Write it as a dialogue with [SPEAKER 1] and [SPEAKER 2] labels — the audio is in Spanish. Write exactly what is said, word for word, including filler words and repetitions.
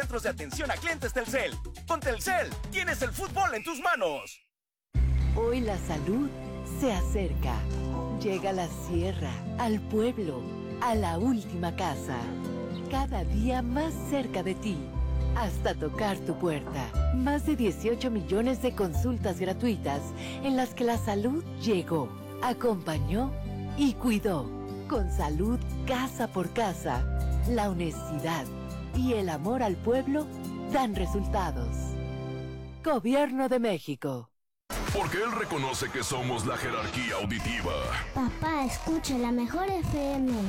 [SPEAKER 1] centros de atención a clientes Telcel. Con Telcel, tienes el fútbol en tus manos.
[SPEAKER 2] Hoy la salud se acerca. Llega a la sierra, al pueblo, a la última casa. Cada día más cerca de ti, hasta tocar tu puerta. Más de dieciocho millones de consultas gratuitas en las que la salud llegó, acompañó y cuidó. Con salud casa por casa, la honestidad y el amor al pueblo dan resultados. Gobierno de México.
[SPEAKER 3] Porque él reconoce que somos la jerarquía auditiva.
[SPEAKER 4] Papá, escucha la mejor F M.